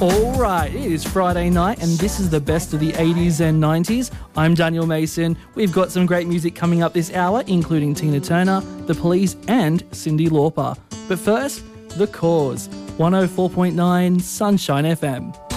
All right, it is Friday night and this is the best of the 80s and 90s. I'm Daniel Mason. We've got some great music coming up this hour, including Tina Turner, The Police and Cyndi Lauper. But first, The Cause, 104.9 Sunshine FM.